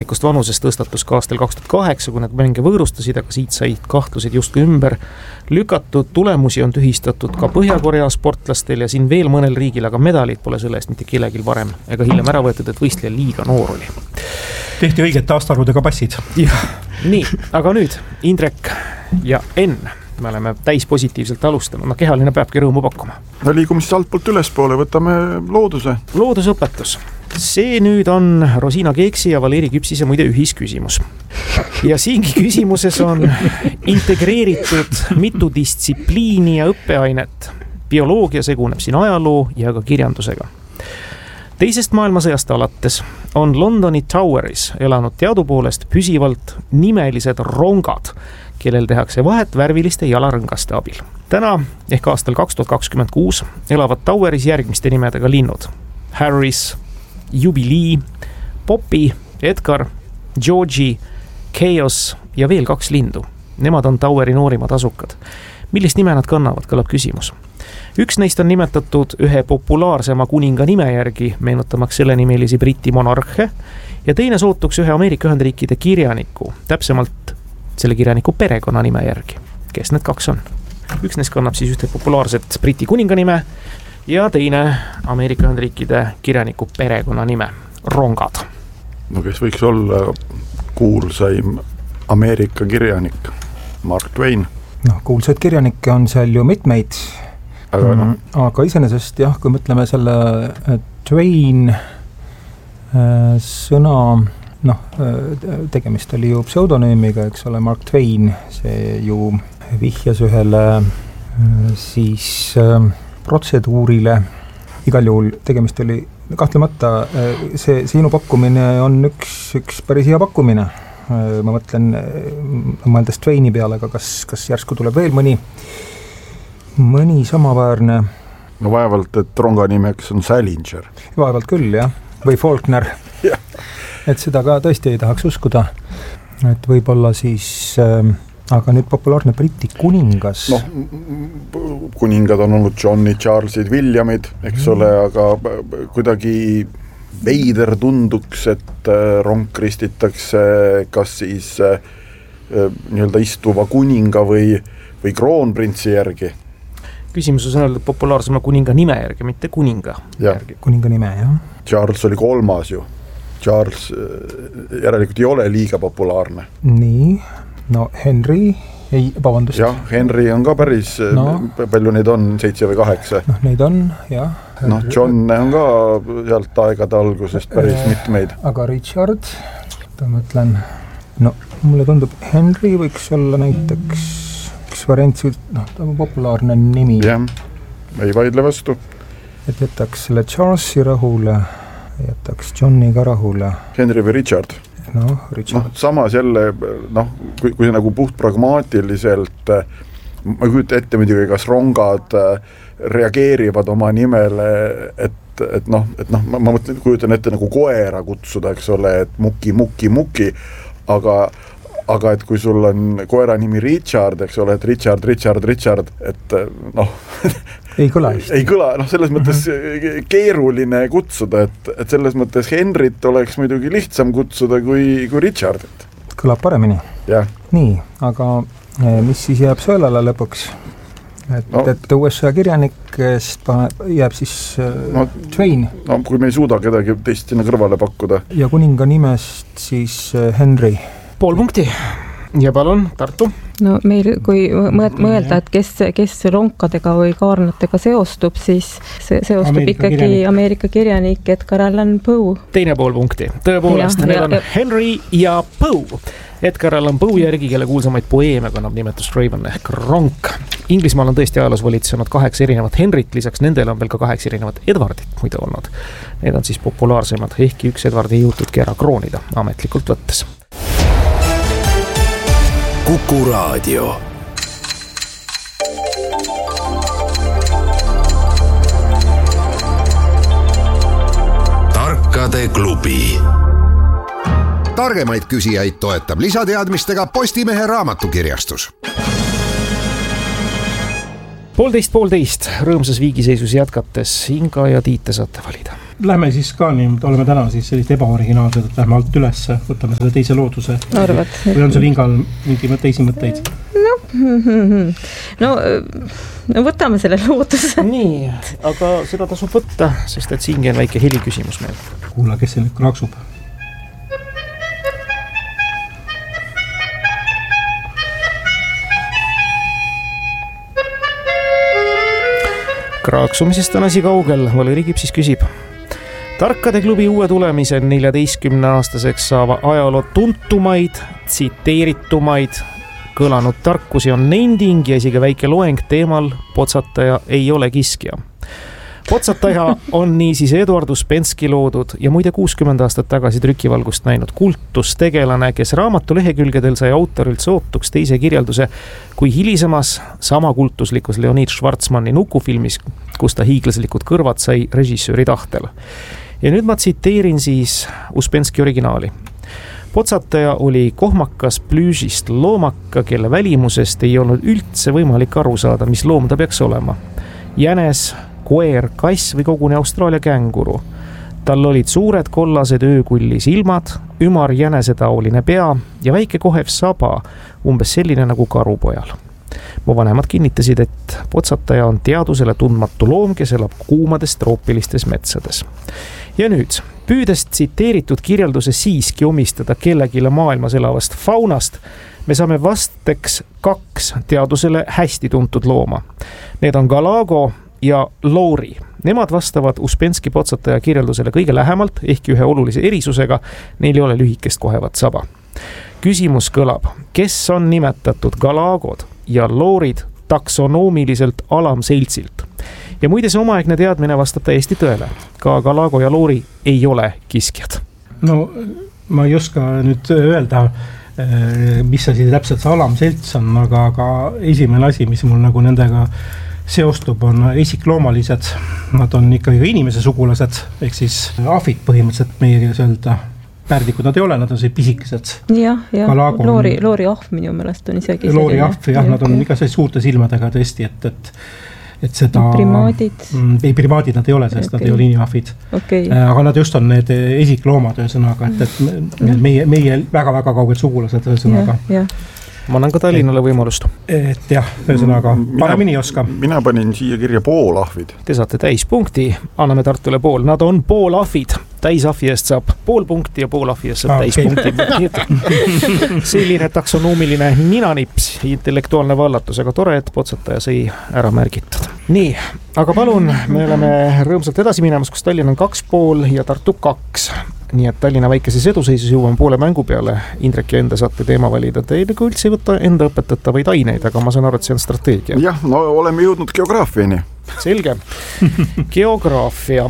teadlikust vanusest tõstatus ka aastal 2008, kui nad mänge võõrustasid, aga siit said kahtlused justkui ümber lükatud. Tulemusi on tühistatud ka Põhja-Korea sportlastel ja siin veel mõnel riigil, aga medalid pole selle eest mitte kellelgi varem ega hiljem ära võetud, et võistleja liiga noor oli. Tehti õigete aastaarvudega passid. Jah, nii, aga nüüd Indrek ja Enn. Me oleme täis positiivselt alustanud, no kehaline peabki rõõmu pakkuma. No liigume siis altpoolt ülespoole, võtame looduse. Loodusõpetus. See nüüd on Rosina Keeksi ja Valeri Küpsise muide ühisküsimus. Ja siingi küsimuses on integreeritud mitu distsipliini ja õppeainet. Bioloogia seguneb siin ajaloo ja ka kirjandusega. Teisest maailmasõjast alates on Londoni Toweris elanud teadupoolest püsivalt nimelised rongad, kellel tehakse vahet värviliste jalarõngaste abil. Täna ehk aastal 2026 elavad Toweris järgmiste nimedega linnud. Harris, Jubilee, Poppy, Edgar, Georgie, Chaos ja veel 2 lindu. Nemad on Toweri noorimad asukad. Millist nime nad kannavad, kõlab küsimus. Üks neist on nimetatud ühe populaarsema kuninga nime järgi, meenutamaks selle nimelisi Briti monarhe, ja teine sootuks ühe Ameerika Ühendriikide kirjaniku, täpsemalt selle kirjaniku perekonna nime järgi. Kes need 2 on? Üks neist kannab siis ühte populaarset Briti kuninga nime ja teine Ameerika Ühendriikide kirjaniku perekonna nime. Rongad. No kes võiks olla kuulsaim Ameerika kirjanik? Mark Twain. No, kuulsaid kirjanikke on seal ju mitmeid. Aga iseenesest jah, kui mõtleme selle Twain sõna, tegemist oli ju pseudonüümiga, eks ole, Mark Twain, see ju vihjas ühele siis protseduurile. Igal juhul tegemist oli kahtlemata, see sinu pakkumine on üks päris hea pakkumine. Ma mõtlen, mõeldes Twaini peale, aga kas järsku tuleb veel mõni samaväärne? No vaevalt, et ronga nimeks on Salinger. Vaevalt küll, jah. Või Faulkner. Et seda ka tõesti ei tahaks uskuda. Et võib-olla siis, aga nüüd populaarne Briti kuningas. Kuningad on olnud Johnny, Charlesid, Williamid, eks ole, aga kuidagi veider tunduks, et rong ristitakse kas siis nii-öelda istuva kuninga või kroonprintsi järgi. Küsimus on öeldud populaarsema kuninga nime järgi, mitte kuninga järgi. Kuninga nime, jah. Charles oli 3. ju. Charles järelikult ei ole liiga populaarne. Nii, no Henry, vabandust. Jah, Henry on ka päris, palju neid on, 7 või 8? Neid on, jah. John on ka sealt aegade algusest päris mitmeid. Aga Richard, mõtlen, mulle tundub, Henry võiks olla näiteks üks variant, ta on populaarne nimi. Jah, ei vaidle vastu. Et jätaks selle Charlesi rahule, jätaks Johni ka rahule. Henry või Richard? Richard. Samas jälle, kui nagu puht pragmaatiliselt, ma ei kujuta ette muidugi, kas rongad reageerivad oma nimele, et ma mõtlen, kujutan ette nagu koera kutsuda, eks ole, et muki, aga et kui sul on koera nimi Richard, eks ole, et Richard, et ei kõla. Ei kõla, selles mõttes keeruline kutsuda, et selles mõttes Henrit oleks muidugi lihtsam kutsuda kui Richardit. Kõlab paremini. Jah. Nii, aga mis siis jääb sõelale lõpuks? Et USA kirjanikest jääb siis Twain. Kui me ei suuda kedagi teist sinna kõrvale pakkuda. Ja kuninga nimest siis Henry. Pool punkti. Ja palun, Tartu. No meil, kui mõelda, et kes ronkadega või kaarnatega seostub, siis seostub ikkagi Ameerika kirjanik Edgar Allan Poe. Teine pool punkti. Tõepoolest, need on Henry ja Poe. Edgar Allan Poe järgi, kelle kuulsamaid poeeme kannab nimetust Raven ehk ronk. Inglismaal on tõesti ajaloos valitsenud 8 erinevat Henrit, lisaks nendele on veel ka 8 erinevat Edwardit muide olnud. Need on siis populaarsemad, ehkki üks Edward ei jõutudki ära kroonida ametlikult võttes. Kuku Raadio. Tarkade klubi. Targemaid küsijaid toetab lisateadmistega Postimehe raamatukirjastus. 1,5 rõõmsas viigiseisus jätkates Inga ja Tiite saate valida. lähme siis ka nii, oleme täna siis sellist ebaoriginaalsed, et lähme alt üles, võtame selle teise looduse. Arvad? Või on sul Ingal mingi teisi mõtteid? No võtame selle looduse. Nii, aga seda tasub võtta, sest et siingi on väike heli küsimus meil. Kuula, kes see nüüd kraksub? Kraaksumisest on asi kaugel, Valeri Kipsis küsib. Tarkade klubi uue tulemise 14-aastaseks saava ajaloo tuntumaid, tsiteeritumaid, kõlanud tarkusi on nending ja isegi väike loeng teemal Potsataja ei ole kiskja. Potsataja on niisiis Eduard Uspenski loodud ja muide 60 aastat tagasi trükivalgust näinud kultustegelane, kes raamatu lehekülgedel sai autorilt sootuks teise kirjelduse kui hilisemas sama kultuslikus Leonid Schwarzmanni nukufilmis, kus ta hiiglaslikud kõrvad sai režissööri tahtel. Ja nüüd ma tsiteerin siis Uspenski originaali. Potsataja oli kohmakas plüüsist loomaka, kelle välimusest ei olnud üldse võimalik aru saada, mis loom ta peaks olema. Jänes, koer, kass või koguni Austraalia känguru. Tal olid suured kollased öökulli silmad, ümar jänesetaoline pea ja väike kohev saba, umbes selline nagu karupojal. Mu vanemad kinnitasid, et Potsataja on teadusele tundmatu loom, kes elab kuumades troopilistes metsades. Ja nüüd, püüdes tsiteeritud kirjelduse siiski omistada kellegile maailmas elavast faunast, me saame vasteks 2 teadusele hästi tuntud looma. Need on Galago ja Louri. Nemad vastavad Uspenski Potsataja kirjeldusele kõige lähemalt, ehkki ühe olulise erisusega, neil ei ole lühikest kohevat saba. Küsimus kõlab, kes on nimetatud Galagod ja Lourid taksonoomiliselt alamseltsilt? Ja muide see omaaegne teadmine vastab täiesti tõele. Ka Galago ja Louri ei ole kiskjad. No ma ei oska nüüd öelda, mis asi täpselt see alamselts on, aga esimene asi, mis mul nagu nendega seostub, on esikloomalised. Nad on ikkagi inimese sugulased, ehk siis ahvid põhimõtteliselt meie keeles öelda. Pärdikud nad ei ole, nad on see pisikesed. Jah, Loori ahv minu meelest on isegi selline. Loori ahv, jah, nad on iga suurte silmadega tõesti, et seda... Primaadid? Ei, primaadid nad ei ole, sest nad ei ole inimahvid. Aga nad just on need esikloomad ühesõnaga, et meie väga-väga kauged sugulased ühesõnaga. Ma annan ka Tallinnale võimalust. Et jah, ühesõnaga, paremini oska. Mina panin siia kirja poolahvid. Te saate täispunkti, anname Tartule pool. Nad on poolahvid. Täisahvi eest saab pool punkti ja poolahvi eest saab täispunkti. Selline taksonoomiline ninanips, intellektuaalne vallatus, aga tore, et Potsataja sai ära märgitud. Nii, aga palun, me oleme rõõmsalt edasi minemas, kus Tallinn on 2,5 ja Tartu 2. Nii et Tallinna väikeses eduseisus jõuame poole mängu peale. Indrek ja enda saate teema valida. Te nagu üldse ei võta enda õpetatavaid aineid, aga ma saan aru, et see on strateegia. Jah, no oleme jõudnud geograafiani. Selge. Geograafia.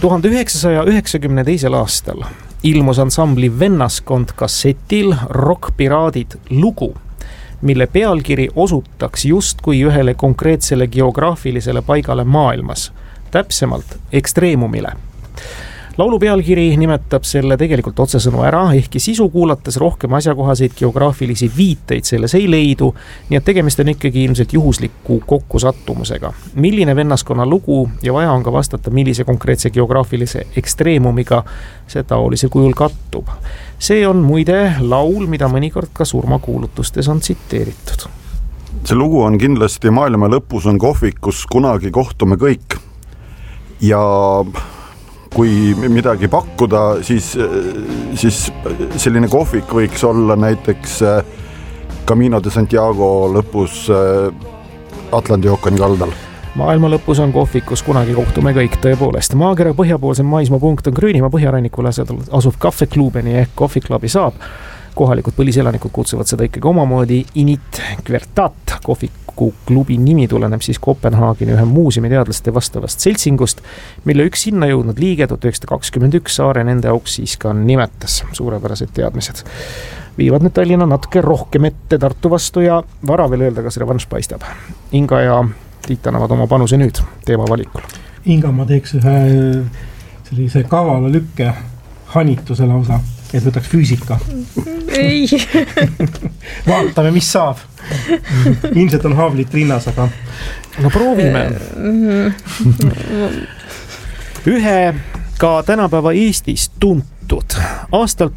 1992. aastal ilmus ansambli Vennaskond kassetil Rock-piraadid lugu, mille pealkiri osutaks justkui ühele konkreetsele geograafilisele paigale maailmas, täpsemalt ekstreemumile. Laulu pealkiri nimetab selle tegelikult otsesõnu ära, ehkki sisu kuulates rohkem asjakohaseid geograafilisi viiteid selles ei leidu, nii et tegemist on ikkagi ilmselt juhusliku kokkusattumusega. Milline vennaskonna lugu ja vaja on ka vastata, millise konkreetse geograafilise ekstreemumiga see taolisel kujul kattub. See on muide laul, mida mõnikord ka surmakuulutustes on tsiteeritud. See lugu on kindlasti Maailma lõpus on kohvik, kus kunagi kohtume kõik ja kui midagi pakkuda, siis selline kohvik võiks olla näiteks Camino de Santiago lõpus Atlandi ookeani kaldal. Maailma lõpus on kohvik, kus kunagi kohtume kõik tõepoolest. Maakera põhjapoolsem maismaapunkt on Gröönimaa põhjarannikul asuv Cafe Klubeni ehk Coffee Clubi saab. Kohalikud põliselanikud kutsuvad seda ikkagi omamoodi Init Kvertat. Kohviku klubi nimi tuleneb siis Kopenhaageni ühe muuseumi teadlaste vastavast seltsingust, mille üks sinna jõudnud liige 1921 saare nende auks siis ka nimetas. Suurepärased teadmised. Viivad nüüd Tallinna natuke rohkem ette Tartu vastu ja vara veel öelda, kas revanš paistab. Inga ja Tiit annavad oma panuse nüüd teema valikul. Inga, ma teeks ühe sellise kavala lükke hanituse lausa, et võtaks füüsika. Ei. Vaatame, mis saab. Ilmselt on haavlit rinnas, aga... No proovime. Ühe Ka tänapäeva Eestis tuntud aastal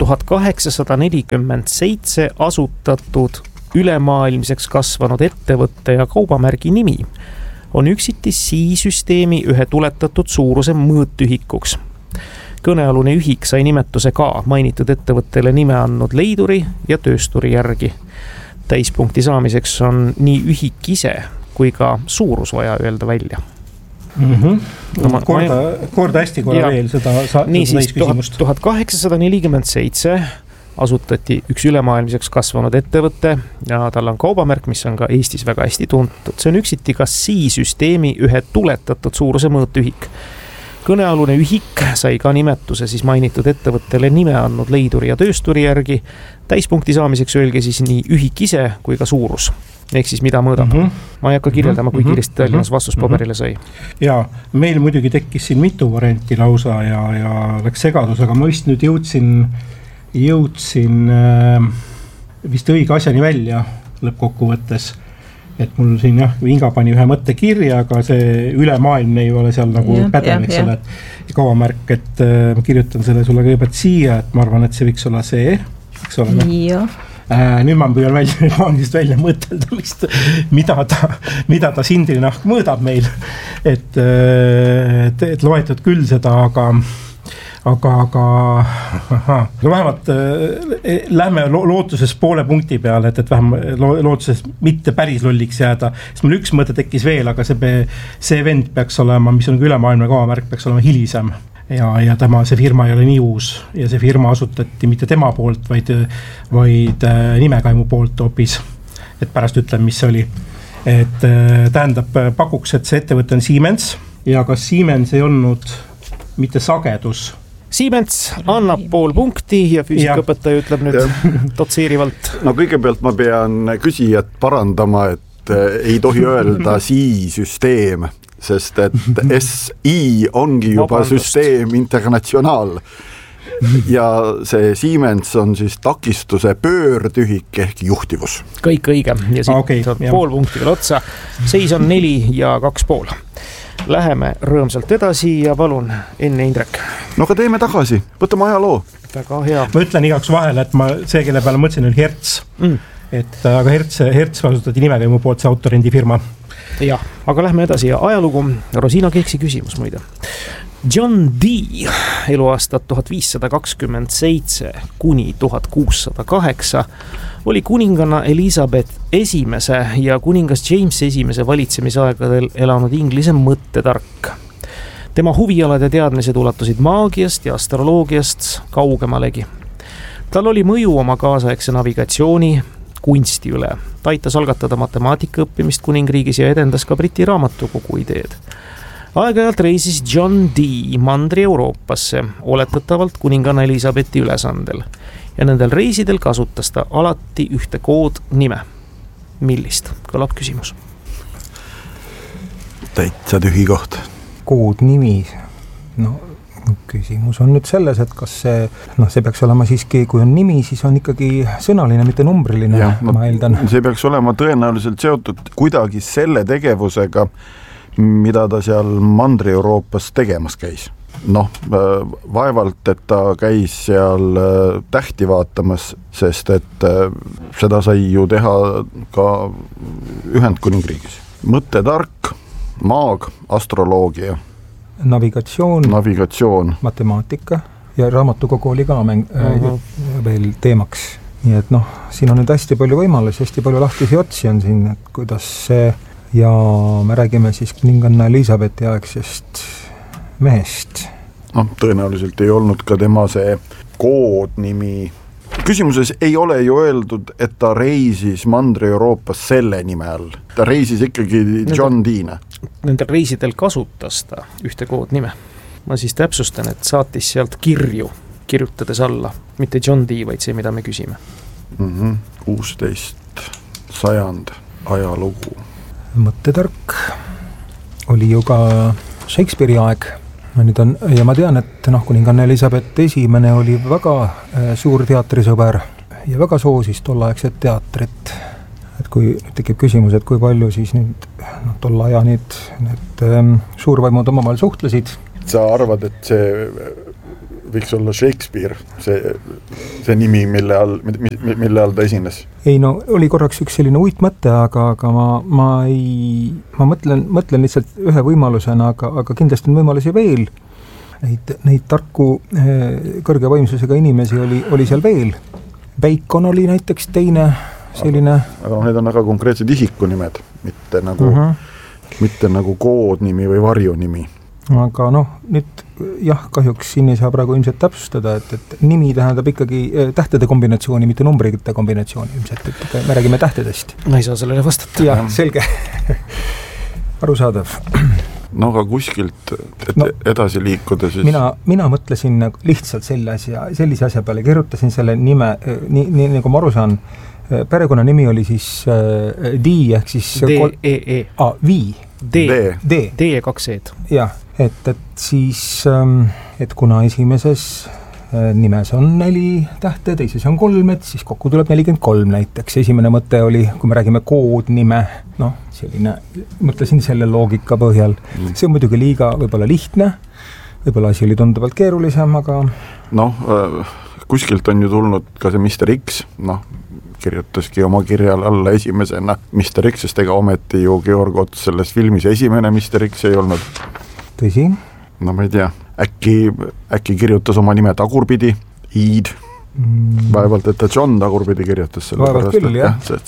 1847 asutatud ülemaailmseks kasvanud ettevõtte ja kaubamärgi nimi on üksiti SI-süsteemi ühe tuletatud suuruse mõõtühikuks. Kõnealune ühik sai nimetuse ka mainitud ettevõttele nime andnud leiduri ja töösturi järgi. Täispunkti saamiseks on nii ühik ise kui ka suurus vaja öelda välja. Korda hästi korra veel seda täisküsimust. 1847 asutati üks ülemaailmseks kasvanud ettevõte ja tal on kaubamärk, mis on ka Eestis väga hästi tuntud. See on üksiti ka SI-süsteemi ühe tuletatud suuruse mõõtühik. Kõnealune ühik sai ka nimetuse siis mainitud ettevõttele nime andnud leiduri ja töösturi järgi. Täispunkti saamiseks öelge siis nii ühik ise kui ka suurus. Ehk siis mida mõõdab. Ma ei hakka kirjeldama, kui kiiresti Tallinnas vastuspaberile sai. Ja meil muidugi tekkis siin mitu varianti lausa ja läks segadus, aga ma vist nüüd jõudsin vist õige asjani välja lõppkokkuvõttes. Et mul siin Inga pani ühe mõtte kirja, aga see ülemaailmne ei ole seal nagu pädev, eks ole, et kaubamärk, et ma kirjutan selle sulle kõigepealt siia, et ma arvan, et see võiks olla see, eks ole. Nüüd ma püüan välja mõtelda, mida ta sindrinahk mõõdab meil, et loetud küll seda, aga vähemalt lähme lootuses poole punkti peale, et vähemalt lootuses mitte päris lolliks jääda, sest mul üks mõte tekkis veel, aga see vend peaks olema, mis on ülemaailmne kaubamärk, peaks olema hilisem ja see firma ei ole nii uus ja see firma asutati mitte tema poolt, vaid nimekaimu poolt hoopis, et pärast ütlen, mis see oli. Et tähendab, pakuks, et see ettevõte on Siemens ja kas Siemens ei olnud mitte sagedus. Siemens annab pool punkti ja füüsikaõpetaja ütleb nüüd dotseerivalt. No kõigepealt ma pean küsijat parandama, et ei tohi öelda SI-süsteem, sest et SI ongi juba süsteem internatsionaal. Ja see Siemens on siis takistuse pöördühik ehk juhtivus. Kõik õige ja siit on pool punkti veel otsa. Seis on 4 ja 2,5. Läheme rõõmsalt edasi ja palun enne Indrek. No aga teeme tagasi, võtame ajaloo. Väga hea. Ma ütlen igaks vahele, et see, kelle peale mõtlesin, oli Hertz. Aga Hertz asutati nimekaimu poolt see autorendifirma. Jah, aga lähme edasi ja ajalugu. Rosina Keeksi küsimus muide. John Dee eluaastat 1527 kuni 1608 oli kuninganna Elizabeth esimese ja kuningas James esimese valitsemisaegadel elanud Inglise mõttetark. Tema huvialad ja teadmised ulatusid maagiast ja astroloogiast kaugemalegi. Tal oli mõju oma kaasaegse navigatsiooni kunsti üle. Ta aitas algatada matemaatika õppimist kuningriigis ja edendas ka Briti raamatukogu ideed. Aeg-ajalt reisis John Dee mandri Euroopasse, oletatavalt kuninganna Elizabethi ülesandel. Ja nendel reisidel kasutas ta alati ühte koodnime. Millist? Kõlab küsimus. Täitsa tühi koht. Koodnimi. No, küsimus on nüüd selles, et kas see peaks olema siiski, kui on nimi, siis on ikkagi sõnaline, mitte numbriline, ma eeldan. See peaks olema tõenäoliselt seotud kuidagi selle tegevusega, mida ta seal Mandri-Euroopas tegemas käis. Vaevalt, et ta käis seal tähti vaatamas, sest et seda sai ju teha ka Ühendkuningriigis. Mõttetark, maag, astroloogia. Navigatsioon. Matemaatika ja raamatukogu oli ka veel teemaks. Nii et siin on nüüd hästi palju võimalusi, hästi palju lahtisi otsi on siin, et kuidas see ja me räägime siis kuninganna Elizabethi aegsest mehest. Tõenäoliselt ei olnud ka tema see koodnimi. Küsimuses ei ole ju öeldud, et ta reisis Mandri-Euroopas selle nime all. Ta reisis ikkagi John Deene. Nendel reisidel kasutas ta ühte koodnime. Ma siis täpsustan, et saatis sealt kirju, kirjutades alla. Mitte John Dee, vaid see, mida me küsime. 16 sajand ajalugu. Mõttetark oli ju ka Shakespeare'i aeg. Ja ma tean, et kuninganna Elizabeth esimene oli väga suur teatrisõber ja väga soosis tollaegset teatrit. Et kui tekib küsimus, et kui palju siis nüüd tolla aja need suurvaimud omavahel suhtlesid, sa arvad, et see võiks olla Shakespeare, see nimi, mille all ta esines? Ei no, oli korraks üks selline uitmõte, aga ma mõtlen lihtsalt ühe võimalusena, aga kindlasti on võimalusi veel. Neid tarku kõrge võimsusega inimesi oli seal veel. Bacon oli näiteks teine selline... Aga need on väga konkreetsed isikunimed, mitte nagu koodnimi või varjunimi. Aga nüüd jah, kahjuks siin ei saa praegu ilmselt täpsustada, et nimi tähendab ikkagi tähtede kombinatsiooni, mitte numbrite kombinatsiooni ilmselt, et me räägime tähtedest. Ma ei saa sellele vastata. Jah, selge. Arusaadav. No aga kuskilt edasi liikuda siis... Mina mõtlesin lihtsalt sellise asja peale, kirjutasin selle nime, nii nagu ma aru saan, perekonna nimi oli siis D, ehk siis... D-E-E. D ja 2 E-d. Jah, et siis, et kuna esimeses nimes on 4 tähte, teises on 3, et siis kokku tuleb 43 näiteks. Esimene mõte oli, kui me räägime koodnime, selline, mõtlesin selle loogika põhjal. See on muidugi liiga võib-olla lihtne, võib-olla asi oli tunduvalt keerulisem, aga... kuskilt on ju tulnud ka see Mr. X, kirjutaski oma kirjal alla esimesena Mr. X, sest ega ometi ju Georg Ots selles filmis esimene Mr. X ei olnud. Tõsi? No ma ei tea, äkki kirjutas oma nime tagurpidi, Iid. Vaevalt, et ta John tagurpidi kirjutas selle pärast, küll, et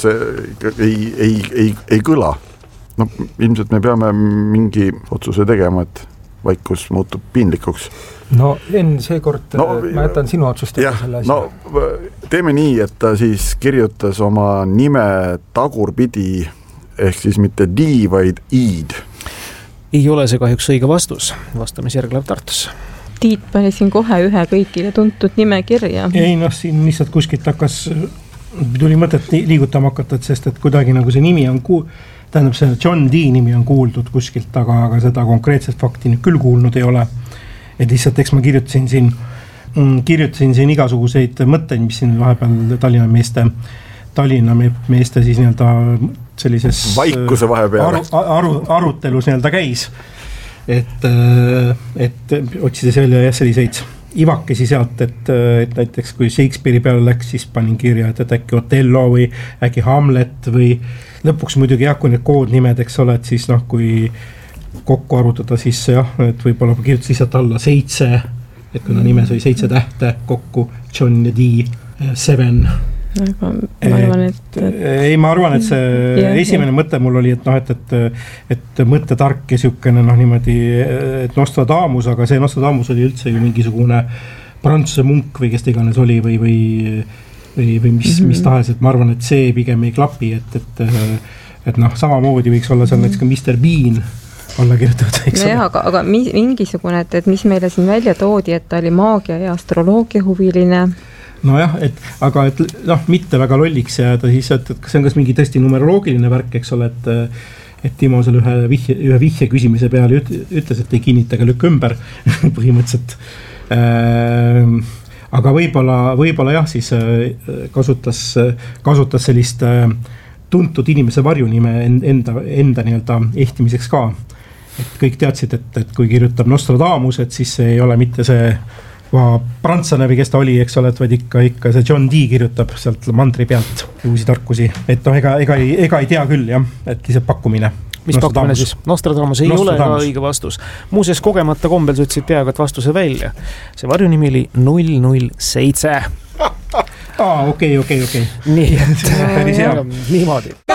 see ei kõla. Ilmselt me peame mingi otsuse tegema, et vaikus muutub piinlikuks. No Enn, seekord ma jätan sinu otsustada selle asja. Teeme nii, et ta siis kirjutas oma nime tagurpidi, ehk siis mitte D, vaid Iid. Ei ole see kahjuks õige vastus. Vastamis järglev Tartus. Tiit pani siin kohe ühe kõigile tuntud nime kirja. Ei, siin lihtsalt kuskilt tuli mõtet liigutama hakata, sest et kuidagi nagu see nimi on tähendab, see John D nimi on kuuldud kuskilt, aga seda konkreetset fakti nüüd küll kuulnud ei ole. Et lihtsalt, eks ma kirjutasin siin igasuguseid mõtteid, mis siin vahepeal Tallinna meeste siis sellises vaikuse vahepeal arutelus käis, et otsides välja selliseid ivakesi sealt, et näiteks kui Shakespeare'i peale läks, siis panin kirja, et äkki Othello või äkki Hamlet või lõpuks muidugi kui need koodnimed, eks ole, et siis kui kokku arvutada, siis et võib-olla ma kirjutas lihtsalt alla 7, et kuna nimes oli 7 tähte kokku, John ja D, 7. Aga ma arvan, ma arvan, et see esimene mõte mul oli, et mõttetark ja siukene niimoodi, et Nostradamus, aga see Nostradamus oli üldse ju mingisugune prantsuse munk või kes iganes oli või mis tahes, et ma arvan, et see pigem ei klapi, et samamoodi võiks olla seal näiteks ka Mr. Bean alla kirjutatud, eks ole. Aga mingisugune, et mis meile siin välja toodi, et ta oli maagia ja astroloogia huviline. Nojah, aga mitte väga lolliks jääda siis, et kas see on kas mingi tõesti numeroloogiline värk, eks ole, et Timo seal ühe vihje küsimise peale ütles, et ei kinnita ega lükka ümber põhimõtteliselt. Aga võib-olla jah, siis kasutas sellist tuntud inimese varjunime enda ehtimiseks ka. Et kõik teadsid, et kui kirjutab Nostradamus, et siis see ei ole mitte see prantslane või kes ta oli, eks ole, et vaid ikka see John D kirjutab sealt mandri pealt uusi tarkusi. Et ega ei tea küll, jah, et lihtsalt pakkumine. Mis pakkumine siis? Nostradamus ei ole õige vastus. Muuseas, kogemata kombel sa ütlesid peaaegu, et vastuse välja. See varjunimi oli 007. Okei. Nii, et niimoodi.